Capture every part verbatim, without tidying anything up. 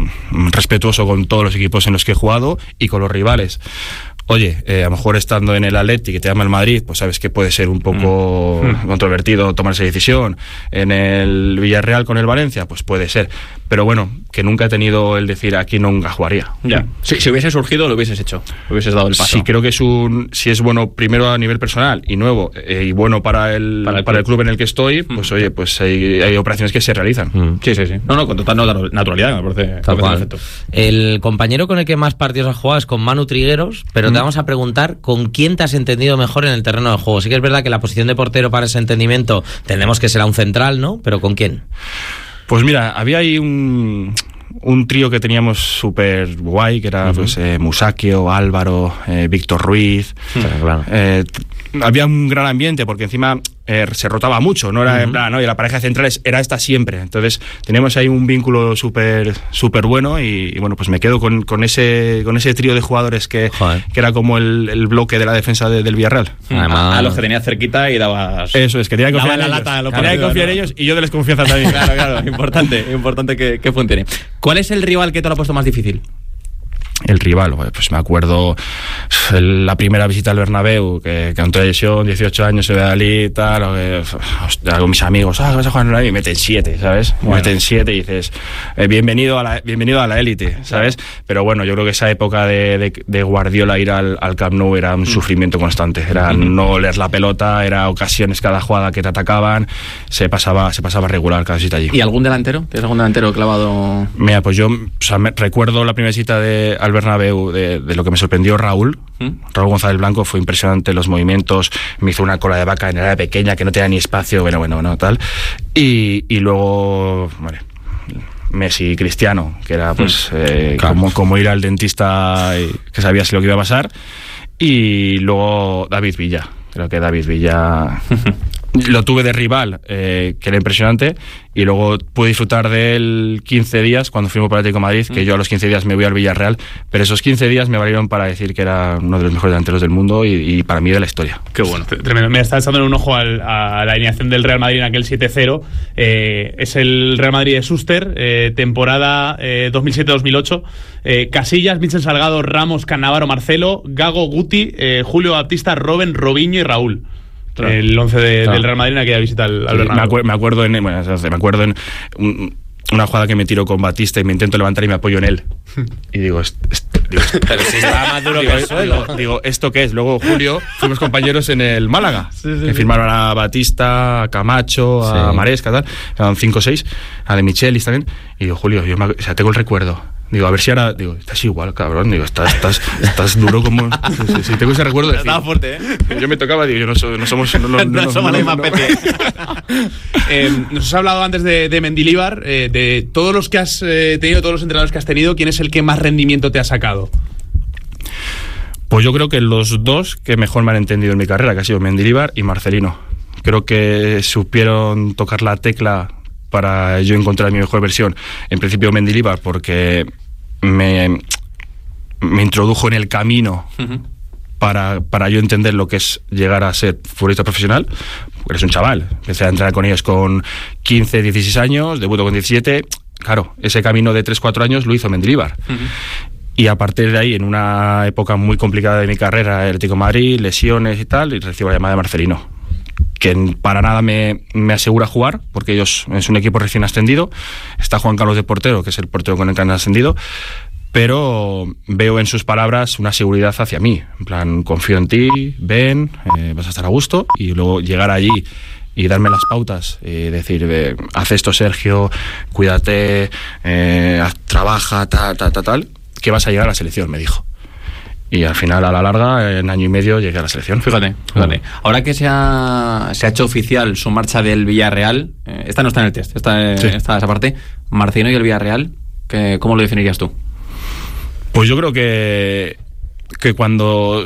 respetuoso con todos los equipos en los que he jugado y con los rivales. Oye, eh, a lo mejor estando en el Atleti que te llama el Madrid, pues sabes que puede ser un poco mm. controvertido tomar esa decisión. En el Villarreal con el Valencia, pues puede ser. Pero bueno, que nunca he tenido el decir aquí nunca jugaría. Ya. Sí, si hubiese surgido lo hubieses hecho, lo hubieses dado el paso. Sí, creo que es un, si es bueno primero a nivel personal y nuevo eh, y bueno para el, para el, para el club en el que estoy, pues mm. oye, pues hay, hay operaciones que se realizan. Mm. Sí, sí, sí. No, no, con total naturalidad, me parece, Tal me parece perfecto. El compañero con el que más partidos has jugado es con Manu Trigueros, pero mm. te vamos a preguntar con quién te has entendido mejor en el terreno de juego. Sí que es verdad que la posición de portero para ese entendimiento tenemos que será un central, ¿no? Pero ¿con quién? Pues mira, había ahí un... un trío que teníamos súper guay, que era uh-huh. pues eh, Musacchio, Álvaro, eh, Víctor Ruiz. Uh-huh. Claro. Eh, había un gran ambiente porque encima eh, se rotaba mucho, no era uh-huh. en plan, ¿no? Y la pareja central era esta siempre. Entonces teníamos ahí un vínculo súper súper bueno y, y bueno, pues me quedo con, con ese con ese trío de jugadores que, que era como el, el bloque de la defensa de, del Villarreal. Además, a los que tenías cerquita y dabas... Eso es, que tenía que confiar en la ellos. Lata, lo tenía que confiar en ellos y yo de les confianza también. Claro, claro, importante, importante que, que funcione. ¿Cuál es el rival que te lo ha puesto más difícil? El rival, pues me acuerdo la primera visita al Bernabéu, que con toda lesión, dieciocho años, se ve allí y tal, hostia, con mis amigos, ah, vas a jugar en la y meten siete, ¿sabes? Bueno. Meten siete y dices, eh, bienvenido a la bienvenido a la élite, ¿sabes? Pero bueno, yo creo que esa época de, de, de Guardiola ir al, al Camp Nou era un mm. sufrimiento constante, era mm-hmm. no oler la pelota, era ocasiones cada jugada que te atacaban, se pasaba se pasaba regular cada visita allí. ¿Y algún delantero? ¿Tienes algún delantero clavado? Mira, pues yo o sea, me, recuerdo la primera visita de al Bernabéu de, de lo que me sorprendió Raúl ¿Mm? Raúl González Blanco, fue impresionante los movimientos, me hizo una cola de vaca en el área pequeña que no tenía ni espacio, bueno, bueno, bueno, tal y, y luego vale, Messi y Cristiano, que era pues mm. eh, claro. como, como ir al dentista y que sabías lo que iba a pasar, y luego David Villa, creo que David Villa lo tuve de rival, eh, que era impresionante, y luego pude disfrutar de él quince días cuando fuimos para el Atlético de Madrid, que yo a los quince días me voy al Villarreal, pero esos quince días me valieron para decir que era uno de los mejores delanteros del mundo y, y para mí de la historia. Qué bueno, tremendo. Me está echando en un ojo al, a la alineación del Real Madrid en aquel siete cero. Eh, es el Real Madrid de Schuster, eh, temporada eh, dos mil siete dos mil ocho. Eh, Casillas, Michel Salgado, Ramos, Cannavaro, Marcelo, Gago, Guti, eh, Julio Baptista, Robben, Robinho y Raúl. Claro. El once de, claro. del Real Madrid en aquella visita al, al sí, Bernabéu. Me, acuer, me acuerdo en, bueno, me acuerdo en un, una jugada que me tiro con Batista y me intento levantar y me apoyo en él. Y digo, est, est, digo pero si estaba más duro digo, que el suelo. Digo, digo, ¿esto qué es? Luego Julio, fuimos compañeros en el Málaga, sí, sí, que sí. firmaron a Batista, a Camacho, a sí. Maresca, tal, eran cinco o seis, a de Michelis también. Y digo, Julio, yo me, o sea, tengo el recuerdo. Digo, a ver si ahora... Digo, estás igual, cabrón. Digo, estás, estás, estás duro como... Si sí, sí, tengo ese recuerdo de decir... Estaba fuerte, ¿eh? Yo me tocaba, digo, yo no, so, no somos... No, no, no, no somos la misma especie. eh, nos has hablado antes de, de Mendilibar, eh, de todos los que has eh, tenido, todos los entrenadores que has tenido, ¿quién es el que más rendimiento te ha sacado? Pues yo creo que los dos que mejor me han entendido en mi carrera, que ha sido Mendilibar y Marcelino. Creo que supieron tocar la tecla para yo encontrar mi mejor versión. En principio Mendilibar, porque me, me introdujo en el camino uh-huh. para, para yo entender lo que es llegar a ser futbolista profesional. Eres un chaval, empecé a entrenar con ellos con quince, dieciséis años, debuto con diecisiete. Claro, ese camino de tres cuatro años lo hizo Mendilibar. Uh-huh. Y a partir de ahí, en una época muy complicada de mi carrera, el Atlético de Madrid, lesiones y tal, y recibo la llamada de Marcelino, que para nada me, me asegura jugar, porque ellos es un equipo recién ascendido. Está Juan Carlos de portero, que es el portero con el que han ascendido, pero veo en sus palabras una seguridad hacia mí, en plan, confío en ti, ven, eh, vas a estar a gusto, y luego llegar allí y darme las pautas y decir, eh, haz esto, Sergio, cuídate, eh, haz, trabaja, tal, tal, tal, tal, que vas a llegar a la selección, me dijo. Y al final, a la larga, en año y medio, llegué a la selección. Fíjate, fíjate. Ahora que se ha, se ha hecho oficial su marcha del Villarreal, eh, esta no está en el test, esta, sí. esta esa parte, Marcelino y el Villarreal, que, ¿cómo lo definirías tú? Pues yo creo que, que cuando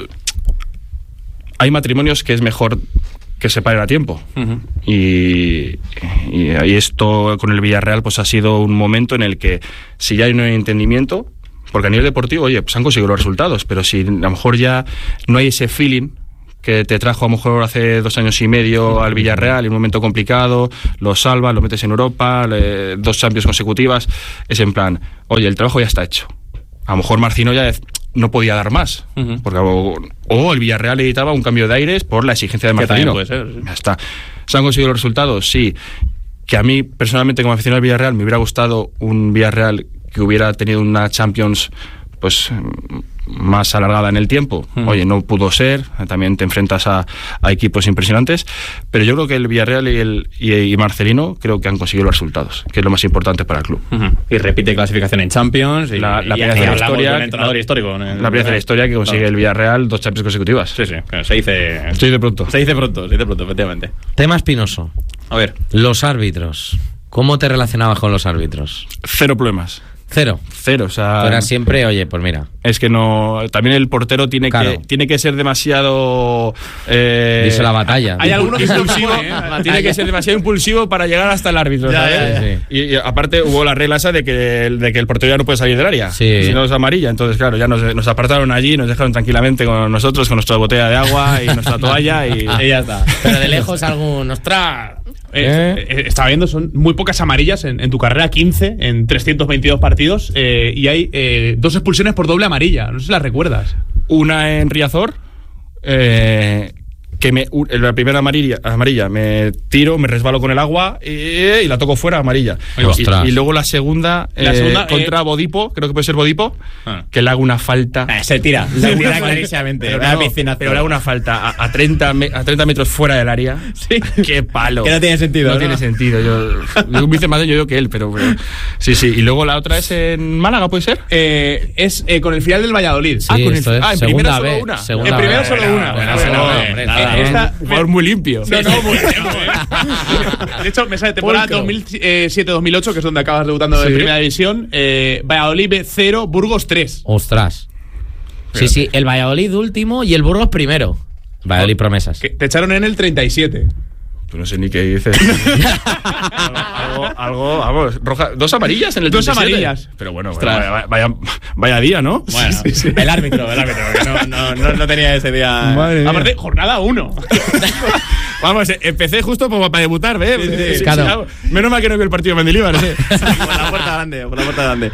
hay matrimonios que es mejor que se paren a tiempo. Uh-huh. Y, y, y esto con el Villarreal pues ha sido un momento en el que, si ya hay un entendimiento, porque a nivel deportivo, oye, pues han conseguido los resultados, pero si a lo mejor ya no hay ese feeling que te trajo a lo mejor hace dos años y medio al Villarreal en un momento complicado, lo salvas, lo metes en Europa, le, dos Champions consecutivas, es en plan, oye, el trabajo ya está hecho. A lo mejor Marcino ya no podía dar más, uh-huh. porque o, o el Villarreal editaba un cambio de aires por la exigencia de Marcelino. Puede ser, sí. Ya está. ¿Se han conseguido los resultados? Sí. Que a mí, personalmente, como aficionado al Villarreal, me hubiera gustado un Villarreal que hubiera tenido una Champions pues más alargada en el tiempo. Uh-huh. Oye, no pudo ser, también te enfrentas a, a equipos impresionantes, pero yo creo que el Villarreal y, el, y, y Marcelino creo que han conseguido los resultados, que es lo más importante para el club. Uh-huh. Y repite clasificación en Champions. Y, la, la y, primera y de la historia, historia, entrenador histórico. En el, la primera de la historia que consigue claro. el Villarreal dos Champions consecutivas. Sí, sí, se dice... Estoy de pronto. Se dice pronto, se dice pronto, efectivamente. Tema espinoso. A ver. Los árbitros. ¿Cómo te relacionabas con los árbitros? Cero problemas. Cero. Cero, o sea... Era siempre, oye, pues mira. Es que no... También el portero tiene, claro. que, tiene que ser demasiado... Eh, Dice la batalla. Hay algunos que impulsivo, ¿eh? Tiene que ser demasiado impulsivo para llegar hasta el árbitro. Ya, ya, sí. y, y aparte hubo la regla esa de que, de que el portero ya no puede salir del área. Sí. Si no es amarilla. Entonces, claro, ya nos, nos apartaron allí, nos dejaron tranquilamente con nosotros, con nuestra botella de agua y nuestra toalla y, y ya está. Pero de lejos algún... ¡Ostras! Eh, eh, estaba viendo, son muy pocas amarillas en, en tu carrera, quince en trescientos veintidós partidos, eh, y hay eh, dos expulsiones por doble amarilla, no sé si las recuerdas. Una en Riazor, eh, que me, la primera amarilla, amarilla me tiro, me resbalo con el agua y, y la toco fuera, amarilla. Y, y luego la segunda, la segunda eh, contra eh, Bodipo, creo que puede ser Bodipo, ah. que le hago una falta. Eh, se tira, se tira clarísimamente. Pero, no, pero le hago una falta a, a, treinta, a treinta metros fuera del área. Sí. Qué palo. Que no tiene sentido. No, ¿no? tiene sentido. Yo, yo me hice más daño yo que él, pero, pero sí, sí. Y luego la otra es en Málaga, ¿puede ser? Eh, es eh, con el final del Valladolid. Sí, ah, con el, es. ah, en primera solo una. Segunda en primera B. solo una. Bueno, bueno, bueno, bueno, hombre, nada, esta, jugador muy limpio. No, no, muy limpio. De hecho, me sale temporada dos mil siete dos mil ocho, que es donde acabas debutando sí. en primera división. Eh, Valladolid cero, Burgos tres. Ostras. Sí, sí, el Valladolid último y el Burgos primero. Valladolid promesas. Que te echaron en el treinta y siete. Pues no sé ni qué dices. algo, algo, vamos, roja, dos amarillas en el Dos treinta y siete. Amarillas. Pero bueno, vaya, vaya, vaya día, ¿no? Bueno, sí, sí. el árbitro, el árbitro, que no, no, no, no tenía ese día. Madre Aparte, mía. jornada uno. Vamos, empecé justo como para debutar, ¿eh? Sí, sí, claro. Menos mal que no veo el partido de Mendilibar, ¿eh? Por la puerta grande, por la puerta grande.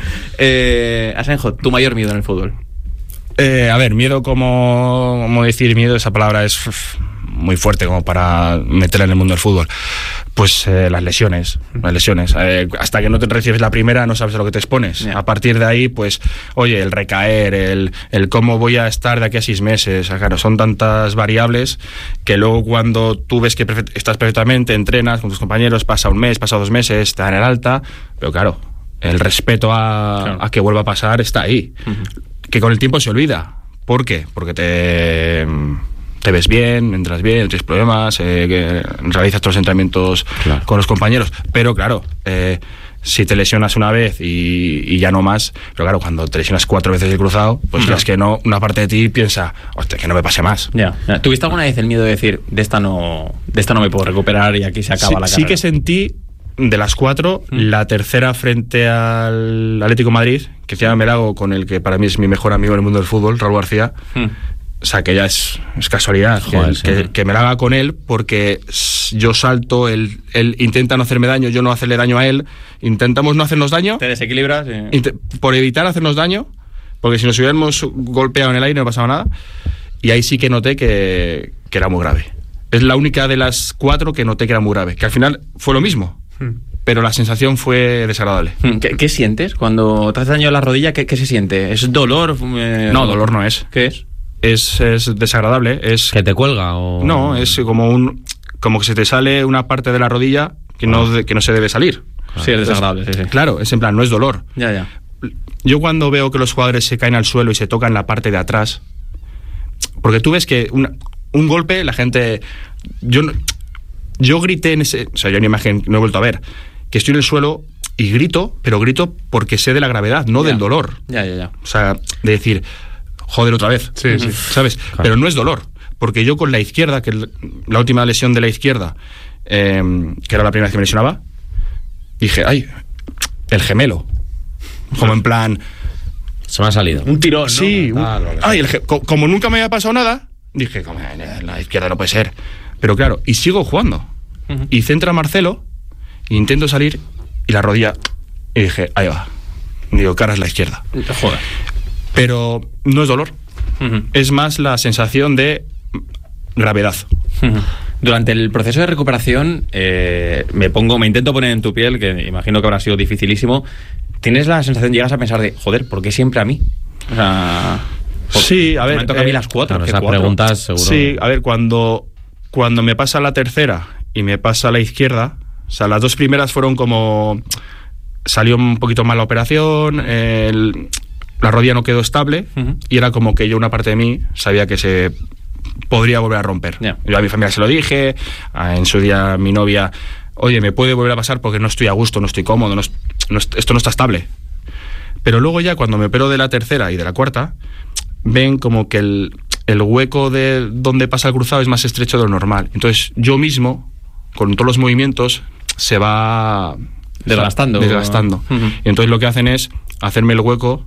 Eh, Asenjo, ¿tu mayor miedo en el fútbol? Eh, a ver, miedo, como, como decir miedo, esa palabra es uf, muy fuerte como para meterla en el mundo del fútbol. Pues eh, las lesiones, las lesiones. Eh, hasta que no te recibes la primera no sabes a lo que te expones. Yeah. A partir de ahí, pues, oye, el recaer, el, el cómo voy a estar de aquí a seis meses. Claro, son tantas variables que luego cuando tú ves que perfect- estás perfectamente, entrenas con tus compañeros, pasa un mes, pasa dos meses, te dan el alta, pero claro, el respeto a, claro. a que vuelva a pasar está ahí. Uh-huh. Que con el tiempo se olvida. ¿Por qué? Porque te, te ves bien, entras bien, no tienes problemas, eh, que realizas todos los entrenamientos claro. con los compañeros. Pero claro, eh, si te lesionas una vez y, y ya no más, pero claro, cuando te lesionas cuatro veces el cruzado, pues ya es que no, una parte de ti piensa, hostia, que no me pase más. Ya. Yeah. ¿Tuviste alguna vez el miedo de decir, de esta no, de esta no me puedo recuperar y aquí se acaba sí, la carrera? Sí que sentí, de las cuatro, ¿Mm? la tercera frente al Atlético de Madrid, que encima me la hago con el que para mí es mi mejor amigo en el mundo del fútbol, Raúl García. ¿Mm? O sea, que ya es, es casualidad. Joder, que, sí. que, que me la haga con él porque yo salto, él, él intenta no hacerme daño, yo no hacerle daño a él. Intentamos no hacernos daño. Te desequilibras. Sí. Int- por evitar hacernos daño, porque si nos hubiéramos golpeado en el aire no pasaba nada. Y ahí sí que noté que, que era muy grave. Es la única de las cuatro que noté que era muy grave. Que al final fue lo mismo. Pero la sensación fue desagradable. ¿Qué, qué sientes cuando te haces daño a la rodilla? ¿Qué, qué se siente? ¿Es dolor? Eh, no, dolor no es. ¿Qué es? Es, es desagradable. Es ¿que te cuelga? O... No, es como un como que se te sale una parte de la rodilla que, ah. no, de, que no se debe salir. Sí, es desagradable. Sí, sí. Claro, es en plan, no es dolor. Ya, ya. Yo cuando veo que los jugadores se caen al suelo y se tocan la parte de atrás, porque tú ves que una, un golpe, la gente... Yo Yo grité en ese... O sea, yo en imagen no he vuelto a ver. Que estoy en el suelo y grito, pero grito porque sé de la gravedad, no ya. del dolor. Ya, ya, ya. O sea, de decir, joder otra vez. Sí, sí. ¿Sabes? Claro. Pero no es dolor. Porque yo con la izquierda, que la última lesión de la izquierda, eh, que era la primera vez que me lesionaba, dije, ay, el gemelo. Como en plan... Se me ha salido. Un tirón, ¿no? Sí. Un, ay, el ge- co- como nunca me había pasado nada... dije, como, en la izquierda no puede ser. Pero claro, y sigo jugando. Uh-huh. Y centra Marcelo, e intento salir, y la rodilla, y dije, ahí va. Digo, cara es la izquierda. Joder. Pero no es dolor. Uh-huh. Es más la sensación de gravedad. Uh-huh. Durante el proceso de recuperación, eh, me pongo, me intento poner en tu piel, que imagino que habrá sido dificilísimo. ¿Tienes la sensación, llegas a pensar de, joder, ¿por qué siempre a mí? O sea, sí, a ver. Me toca eh, a mí las cuatro. Bueno, esas preguntas, seguro. Sí, a ver, cuando, cuando me pasa la tercera y me pasa la izquierda, o sea, las dos primeras fueron como. Salió un poquito mal la operación, el, la rodilla no quedó estable, uh-huh. y era como que yo, una parte de mí, sabía que se podría volver a romper. Yeah. Yo a mi familia se lo dije, a, en su día mi novia, oye, me puede volver a pasar porque no estoy a gusto, no estoy cómodo, no, no, esto no está estable. Pero luego ya cuando me opero de la tercera y de la cuarta, ven como que el, el hueco de donde pasa el cruzado es más estrecho de lo normal. Entonces yo mismo, con todos los movimientos, se va desgastando. desgastando. Uh-huh. Y entonces lo que hacen es hacerme el hueco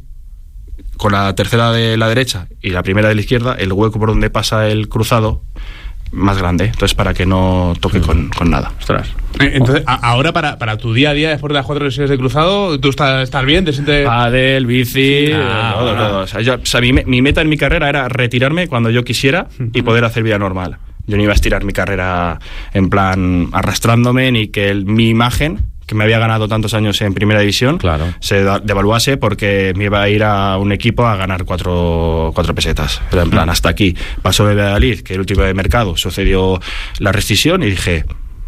con la tercera de la derecha y la primera de la izquierda, el hueco por donde pasa el cruzado más grande, entonces para que no toque con, con nada. Ostras. Entonces, a, ahora para, para tu día a día, después de las cuatro lesiones de cruzado, ¿tú estás, estás bien? ¿Te sientes...? Pádel, bici, ah, todo, bueno. todo. O sea, yo, o sea mi, mi meta en mi carrera era retirarme cuando yo quisiera y poder hacer vida normal. Yo no iba a estirar mi carrera en plan arrastrándome, ni que el, mi imagen, que me había ganado tantos años en primera división, claro, se devaluase porque me iba a ir a un equipo a ganar cuatro, cuatro pesetas. Pero en plan, hasta aquí. Pasó de Valladolid, que el último de mercado, sucedió la rescisión y dije,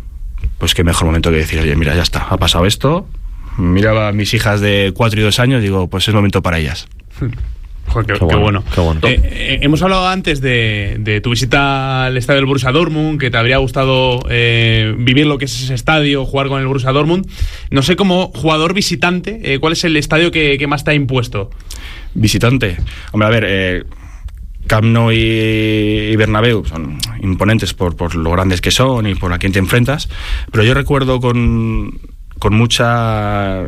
pues qué mejor momento que decir, oye, mira, ya está, ha pasado esto. Miraba a mis hijas de cuatro y dos años, digo, pues es momento para ellas. Joder, qué, qué, qué bueno, bueno. Qué bueno. Eh, eh, hemos hablado antes de, de tu visita al estadio del Borussia Dortmund, que te habría gustado eh, vivir lo que es ese estadio, jugar con el Borussia Dortmund. No sé, como jugador visitante, eh, ¿cuál es el estadio que, que más te ha impuesto? Visitante. Hombre, a ver, eh, Camp Nou y, y Bernabéu son imponentes por, por lo grandes que son y por a quién te enfrentas, pero yo recuerdo con, con mucha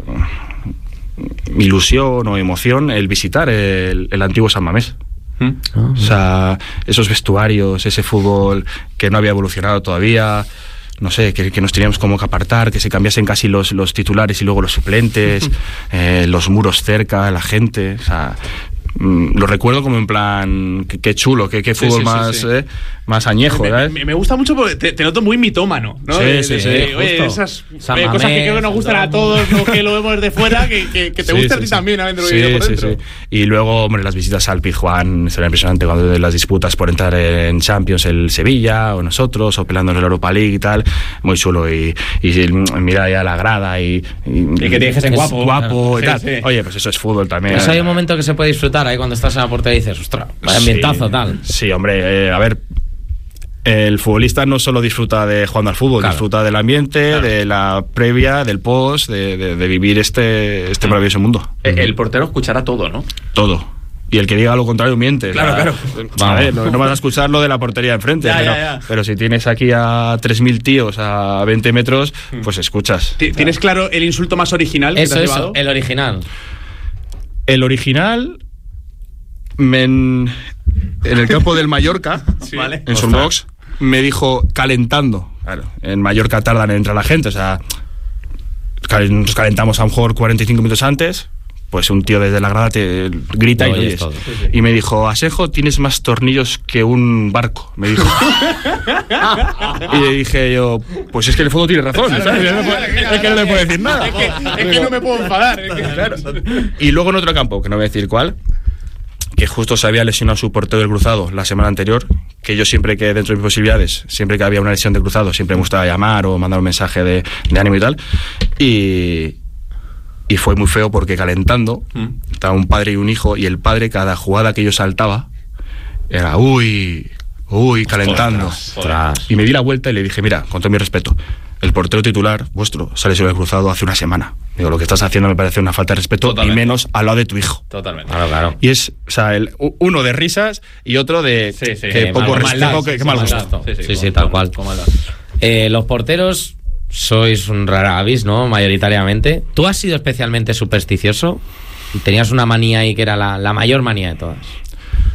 ilusión o emoción el visitar el, el antiguo San Mamés. ¿Mm? Oh, o sea, esos vestuarios, ese fútbol que no había evolucionado todavía, no sé, que, que nos teníamos como que apartar, que se cambiasen casi los, los titulares y luego los suplentes, eh, los muros cerca, la gente, o sea, mm, lo recuerdo como en plan, qué, qué chulo, qué, qué fútbol sí, sí, más, sí, sí. Eh, más añejo, me, ¿verdad? Me, me gusta mucho porque te, te noto muy mitómano, ¿no? Sí, de, sí, de, sí. de, oye, esas eh, cosas que creo que nos gustan a todos, ¿no? Que lo vemos desde fuera, que, que, que te sí, gusta sí, a ti sí. también, habiendo sí, vivido por sí, dentro. Sí. Y luego, hombre, las visitas al Pizjuán será impresionante cuando de las disputas por entrar en Champions, el Sevilla o nosotros, o peleando en la Europa League y tal, muy chulo. Y, y mira ya la grada y, y, y que te dijesen guapo. Guapo y sí, tal. Sí. Oye, pues eso es fútbol también. Eso hay un momento que se puede disfrutar ahí cuando estás en la portería y dices, ostras, vaya ambientazo, sí, tal. Sí, hombre, eh, a ver. El futbolista no solo disfruta de jugando al fútbol, claro, disfruta del ambiente, claro, de la previa, del post, de, de, de vivir este, este maravilloso mundo. El, el portero escuchará todo, ¿no? Todo. Y el que diga lo contrario miente. Claro, o sea, claro. A ver, no, no vas a escuchar lo de la portería enfrente, ya, pero, ya, ya. pero si tienes aquí a tres mil tíos a veinte metros, pues escuchas. ¿Tienes claro el insulto más original eso, que te has eso, llevado? El original. El original... Me, en el campo del Mallorca, sí, ¿vale? en Surbox, me dijo calentando. Claro, en Mallorca tardan en entrar la gente, o sea, nos calentamos a lo mejor cuarenta y cinco minutos antes, pues un tío desde la grada te grita no, y oyes. Todo. Sí, sí. Y me dijo, Asenjo, tienes más tornillos que un barco, me dijo. Y le dije yo, pues es que en el fondo tiene razón, ¿sabes? Es que no le puedo decir nada. Es que, es que no me puedo enfadar. Es que, claro. Y luego en otro campo, que no voy a decir cuál, que justo se había lesionado su portero del cruzado la semana anterior, que yo siempre que dentro de mis posibilidades, siempre que había una lesión de cruzado, siempre me gustaba llamar o mandar un mensaje de, de ánimo y tal, y, y fue muy feo porque calentando, mm. estaba un padre y un hijo, y el padre cada jugada que yo saltaba era uy, uy, calentando. Ostras, ostras. Y me di la vuelta y le dije, mira, con todo mi respeto, el portero titular vuestro sale sobre el cruzado hace una semana. Digo, lo que estás haciendo me parece una falta de respeto. Totalmente. Y menos al lado de tu hijo. Totalmente. Claro, claro. Y es, o sea, el, uno de risas y otro de sí, sí, que eh, poco mal, respeto, mal, que, sí, que mal gusto. Sí, sí, sí, sí, tal cual. Eh, los porteros sois un rara avis, ¿no? Mayoritariamente. ¿Tú has sido especialmente supersticioso? ¿Tenías una manía ahí que era la, la mayor manía de todas?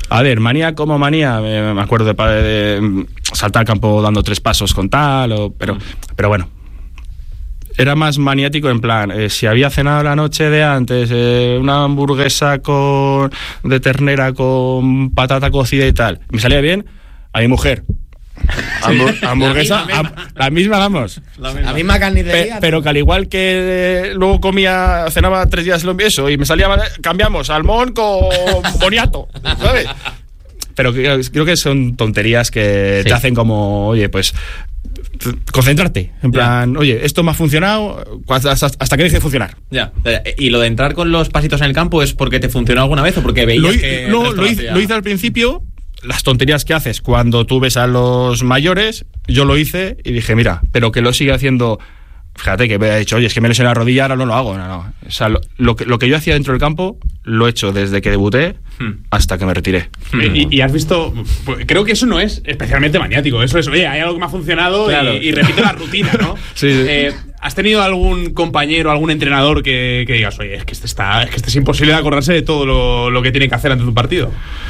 A ver, manía como manía, eh, me acuerdo de, de, de saltar al campo dando tres pasos con tal, o, pero, pero bueno. Era más maniático en plan, eh, si había cenado la noche de antes eh, una hamburguesa con de ternera con patata cocida y tal, me salía bien, a mi mujer. Hambur- hamburguesa, la misma, ham- la misma vamos. La misma, la misma carnicería. Pe- pero que al igual que eh, luego comía, cenaba tres días lo eso y me salía, cambiamos salmón con boniato, ¿sabes? Pero creo, creo que son tonterías que sí. te hacen como, oye, pues concentrarte, en plan, yeah. oye, esto me ha funcionado hasta, hasta que deje de funcionar. Ya. Yeah. Y lo de entrar con los pasitos en el campo es porque te funcionó alguna vez o porque veías lo, que no, lo, hice, lo hice al principio. Las tonterías que haces cuando tú ves a los mayores, yo lo hice y dije, mira, pero que lo sigue haciendo. Fíjate que me ha dicho, oye, es que me lesioné la rodilla, ahora no lo hago. No, no. O sea, lo, lo, que, lo que yo hacía dentro del campo, lo he hecho desde que debuté hmm. hasta que me retiré. Y, y has visto, creo que eso no es especialmente maniático. Eso es, oye, hay algo que me ha funcionado claro. y, y repito la rutina, ¿no? sí, sí. Eh, ¿Has tenido algún compañero, algún entrenador que, que digas, oye, es que este está, es que este es imposible de acordarse de todo lo, lo que tiene que hacer antes de un partido?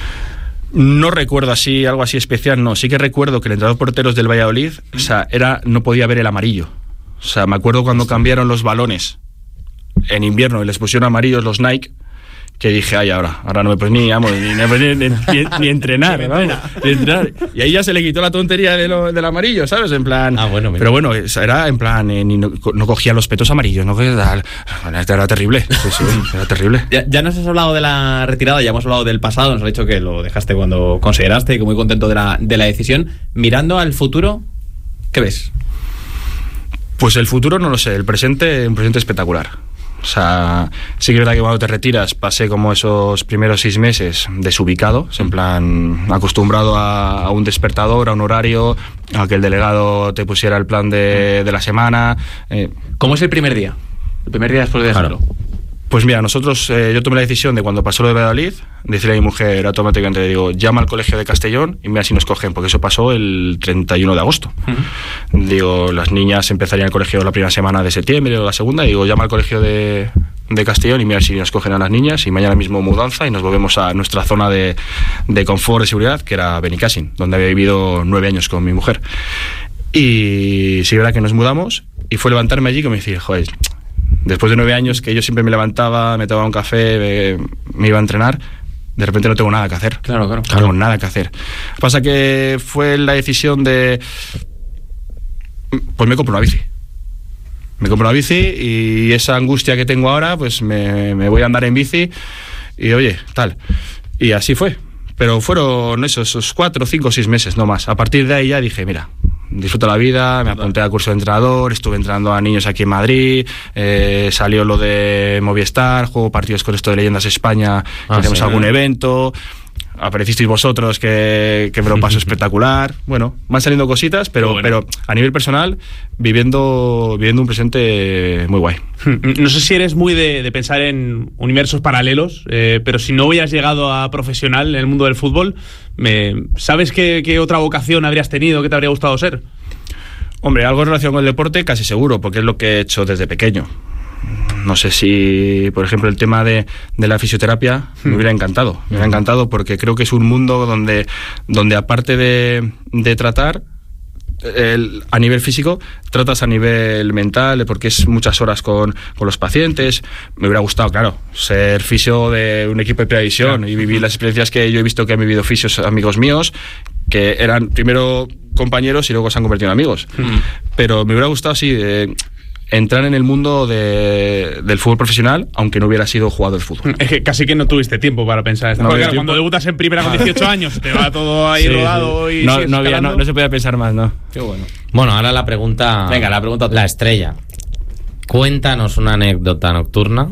No recuerdo así, algo así especial, no. Sí que recuerdo que el entrenador porteros del Valladolid, ¿Mm? o sea, era, no podía ver el amarillo. O sea, me acuerdo cuando cambiaron los balones en invierno y les pusieron amarillos los Nike, que dije, ay, ahora, ahora no me pues ni, vamos, ni, ni, ni, ni, ni entrenar, vamos, ni entrenar. Y ahí ya se le quitó la tontería de lo, del amarillo, ¿sabes? En plan, ah, bueno, pero bueno, era en plan, eh, ni, no, no cogía los petos amarillos, no era, era terrible, sí, sí, era terrible. Ya, ya nos has hablado de la retirada, ya hemos hablado del pasado, nos has dicho que lo dejaste cuando consideraste y que muy contento de la, de la decisión. Mirando al futuro, ¿qué ves? Pues el futuro no lo sé, el presente, un presente espectacular. O sea, sí que es verdad que cuando te retiras pasé como esos primeros seis meses desubicado, en plan acostumbrado a, a un despertador, a un horario, a que el delegado te pusiera el plan de, de la semana. Eh. ¿Cómo es el primer día? El primer día después de dejarlo. Claro. Pues mira, nosotros, eh, yo tomé la decisión de cuando pasó lo de Valladolid, decirle a mi mujer automáticamente, le digo, llama al colegio de Castellón y mira si nos cogen, porque eso pasó el treinta y uno de agosto. Uh-huh. Digo, las niñas empezarían el colegio la primera semana de septiembre o la segunda, y digo, llama al colegio de, de Castellón y mira si nos cogen a las niñas, y mañana mismo mudanza y nos volvemos a nuestra zona de, de confort, de seguridad, que era Benicàssim, donde había vivido nueve años con mi mujer. Y sí, verdad que nos mudamos y fue levantarme allí que me decía, joder, después de nueve años que yo siempre me levantaba, me tomaba un café, me, me iba a entrenar, de repente no tengo nada que hacer. Claro, claro. No tengo nada que hacer. Pasa que fue la decisión de, pues me compro una bici. Me compro una bici y esa angustia que tengo ahora, pues me, me voy a andar en bici y oye, tal. Y así fue. Pero fueron esos, esos cuatro, cinco, seis meses, no más. A partir de ahí ya dije, mira, disfruto la vida, me apunté al curso de entrenador, estuve entrenando a niños aquí en Madrid, eh, salió lo de Movistar, juego partidos con esto de Leyendas España, ah, hacemos sí, algún eh. evento, aparecisteis vosotros, que, que me lo paso espectacular. Bueno, van saliendo cositas, pero, bueno. pero a nivel personal, viviendo, viviendo un presente muy guay. No sé si eres muy de, de pensar en universos paralelos, eh, pero si no hubieras llegado a profesional en el mundo del fútbol, me, ¿sabes qué, qué otra vocación habrías tenido, qué te habría gustado ser? Hombre, algo en relación con el deporte casi seguro, porque es lo que he hecho desde pequeño. No sé si, por ejemplo, el tema de, de la fisioterapia hmm. me hubiera encantado. Me hubiera encantado porque creo que es un mundo donde, donde aparte de, de tratar el, a nivel físico, tratas a nivel mental, porque es muchas horas con, con los pacientes. Me hubiera gustado, claro, ser fisio de un equipo de previsión claro. y vivir las experiencias que yo he visto que han vivido fisios amigos míos, que eran primero compañeros y luego se han convertido en amigos. Hmm. Pero me hubiera gustado, sí, eh, entrar en el mundo de, del fútbol profesional, aunque no hubiera sido jugador de fútbol. Es que casi que no tuviste tiempo para pensar esto. No, porque claro, cuando debutas en primera con dieciocho años, te va todo ahí sí, rodado sí. y no, no, había, no, no se podía pensar más, ¿no? Qué bueno. Bueno, ahora la pregunta... Venga, la pregunta... La estrella. Cuéntanos una anécdota nocturna,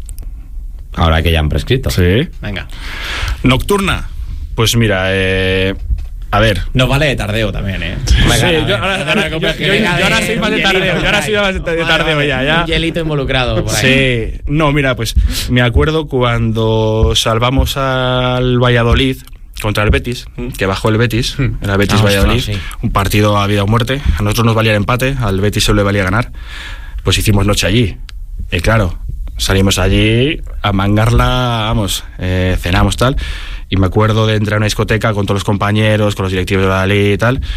ahora que ya han prescrito. Sí. Venga. Nocturna. Pues mira, eh... a ver. Nos vale de tardeo también, ¿eh? Sí, yo ahora, ahora, yo, yo, yo, yo ahora soy más de tardeo. Yo ahora soy más de tardeo ya, ya. Un hielito involucrado por ahí. Sí. No, mira, pues me acuerdo cuando salvamos al Valladolid contra el Betis, que bajó el Betis, era Betis ah, Valladolid, ostras, sí. Un partido a vida o muerte. A nosotros nos valía el empate, al Betis solo le valía ganar. Pues hicimos noche allí. Y claro, salimos allí a mangarla, vamos, eh, cenamos tal. Y me acuerdo de entrar a una discoteca con todos los compañeros, con los directivos de Valladolid y tal,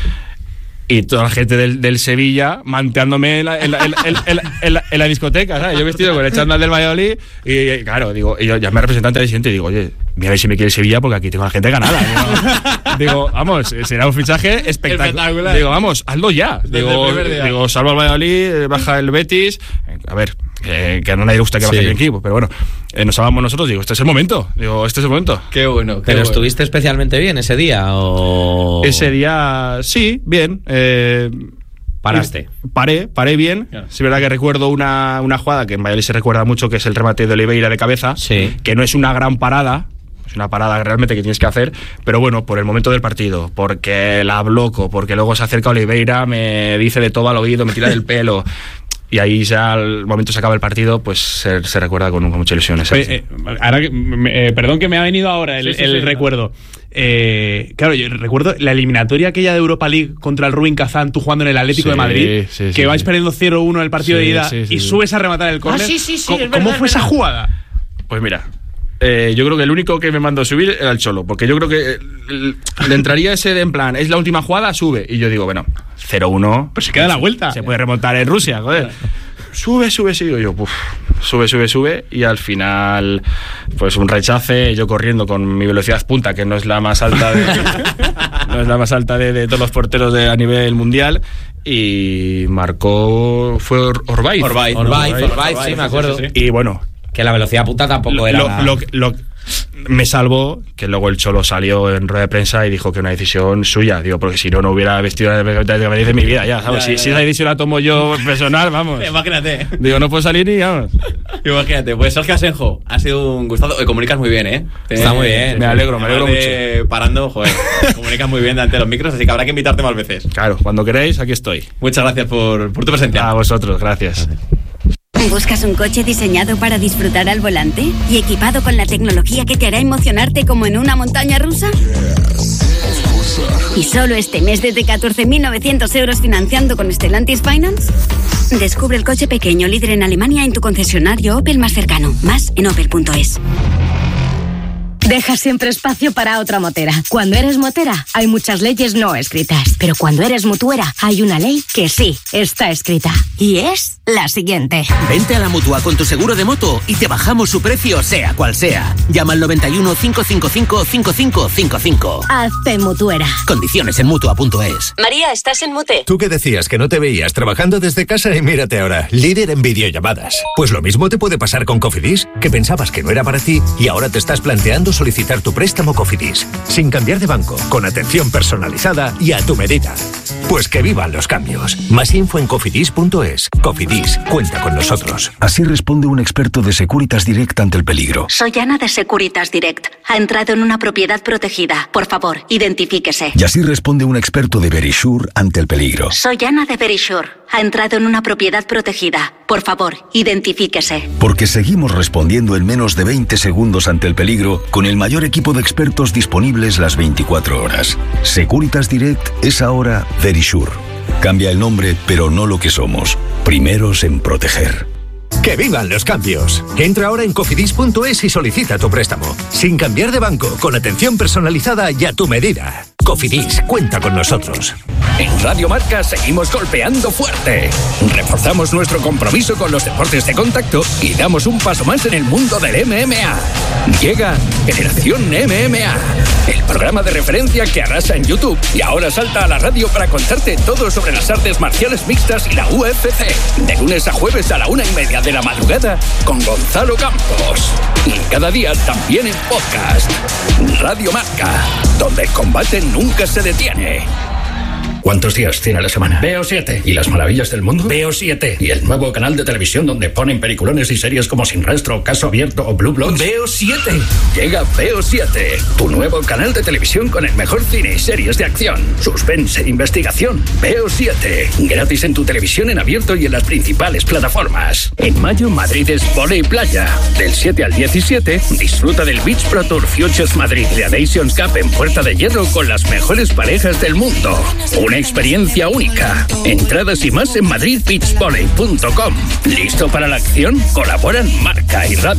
y toda la gente del, del Sevilla manteándome en la, en, la, en, la, en, la, en, la, en, la, en la discoteca, ¿sabes? Yo vestido con el chándal del Valladolid y, y claro, digo, y yo llamé al representante del siguiente y digo, oye, mira a ver si me quiere el Sevilla porque aquí tengo a la gente ganada. Digo, digo vamos, será un fichaje espectacular. Digo, vamos, hazlo ya. Digo, digo, salvo al Valladolid, baja el Betis. A ver, que, que a nadie le gusta que baje sí. el equipo, pero bueno, eh, nos salvamos nosotros. Digo, este es el momento. Digo, este es el momento. Qué bueno. Qué ¿Pero bueno. estuviste especialmente bien ese día o...? Ese día, sí, bien. Eh, ¿Paraste? Paré, paré bien. Yeah. Sí, es verdad que recuerdo una, una jugada que en Valladolid se recuerda mucho, que es el remate de Oliveira de cabeza, sí. que no es una gran parada, es una parada realmente que tienes que hacer, pero bueno, por el momento del partido, porque la bloco, porque luego se acerca Oliveira, me dice de todo al oído, me tira del pelo... Y ahí ya al momento se acaba el partido, pues se, se recuerda con, con mucha ilusión. Oye, eh, ahora que, eh, perdón que me ha venido ahora el, sí, sí, el sí, recuerdo. Eh, claro, yo recuerdo la eliminatoria aquella de Europa League contra el Rubin Kazán, tú jugando en el Atlético sí, de Madrid, sí, que sí, vais sí. perdiendo cero uno en el partido sí, de ida sí, sí, y sí. subes a rematar el córner. Ah, sí, sí, sí, ¿Cómo, es verdad, ¿cómo fue es esa verdad. jugada? Pues mira, eh, yo creo que el único que me mandó a subir era el Cholo, porque yo creo que le entraría ese de en plan, es la última jugada, sube. Y yo digo, bueno, cero uno. Pues se queda la vuelta. Se puede remontar en Rusia, joder. Sube, sube, sigo yo, uf, sube, sube, sube, y al final, pues un rechace, yo corriendo con mi velocidad punta, que no es la más alta de, no es la más alta de, de todos los porteros de, a nivel mundial, y marcó, fue Orbaiz. Orbaiz, Orbaiz, Orbaiz, sí, me acuerdo. Sí, sí, sí. Y bueno, que la velocidad punta tampoco lo, era... Lo, lo, lo, me salvó que luego el Cholo salió en rueda de prensa y dijo que una decisión suya, digo, porque si no, no hubiera vestido la camiseta de Madrid en mi vida, ya, ¿sabes? Ya, si, ya, ya. si esa decisión la tomo yo personal, vamos. Imagínate. Digo, no puedo salir ni, vamos. Imagínate, pues Sergio Asenjo, ha sido un gustado. Comunicas muy bien, ¿eh? Está muy bien. Me alegro, me alegro mucho. Parando, joder, comunicas muy bien delante de los micros, así que habrá que invitarte más veces. Claro, cuando queréis, aquí estoy. Muchas gracias por, por tu presencia. A vosotros, gracias. ¿Buscas un coche diseñado para disfrutar al volante y equipado con la tecnología que te hará emocionarte como en una montaña rusa? ¿Y solo este mes desde catorce mil novecientos euros financiando con Stellantis Finance? Descubre el coche pequeño líder en Alemania en tu concesionario Opel más cercano. Más en opel punto es. Deja siempre espacio para otra motera. Cuando eres motera, hay muchas leyes no escritas. Pero cuando eres mutuera, hay una ley que sí está escrita. Y es la siguiente. Vente a la Mutua con tu seguro de moto y te bajamos su precio, sea cual sea. Llama al noventa y uno, cinco cinco cinco, cinco cinco cinco cinco. Hazte mutuera. Condiciones en mutua punto es. María, ¿estás en mute? Tú que decías que no te veías trabajando desde casa y mírate ahora, líder en videollamadas. Pues lo mismo te puede pasar con Cofidis, que pensabas que no era para ti y ahora te estás planteando solicitar tu préstamo Cofidis, sin cambiar de banco, con atención personalizada y a tu medida. Pues que vivan los cambios. Más info en cofidis punto es. Cofidis, cuenta con nosotros. Así responde un experto de Securitas Direct ante el peligro. Soy Ana de Securitas Direct. Ha entrado en una propiedad protegida. Por favor, identifíquese. Y así responde un experto de Verisure ante el peligro. Soy Ana de Verisure. Ha entrado en una propiedad protegida. Por favor, identifíquese. Porque seguimos respondiendo en menos de veinte segundos ante el peligro con el mayor equipo de expertos disponibles las veinticuatro horas. Securitas Direct es ahora Verisure. Cambia el nombre, pero no lo que somos. Primeros en proteger. ¡Que vivan los cambios! Entra ahora en cofidis punto es y solicita tu préstamo. Sin cambiar de banco, con atención personalizada y a tu medida. Cofidis, cuenta con nosotros. En Radio Marca seguimos golpeando fuerte. Reforzamos nuestro compromiso con los deportes de contacto y damos un paso más en el mundo del M M A. Llega Generación M M A, el programa de referencia que arrasa en YouTube y ahora salta a la radio para contarte todo sobre las artes marciales mixtas y la U F C. De lunes a jueves a la una y media de la madrugada con Gonzalo Campos. Y cada día también en podcast. Radio Marca, donde el combate nunca se detiene. ¿Cuántos días tiene la semana? Veo siete. ¿Y las maravillas del mundo? Veo siete. ¿Y el nuevo canal de televisión donde ponen peliculones y series como Sin Rastro, Caso Abierto o Blue Bloods? Veo siete. Llega Veo siete, tu nuevo canal de televisión con el mejor cine y series de acción, suspense e investigación. Veo siete. Gratis en tu televisión en abierto y en las principales plataformas. En mayo, Madrid es volei playa. Del siete al diecisiete, disfruta del Beach Pro Tour Futures Madrid Gradations Cup en Puerta de Hierro con las mejores parejas del mundo. Una experiencia única. Entradas y más en madrid beach volley punto com. ¿Listo para la acción? Colaboran Marca y Radio.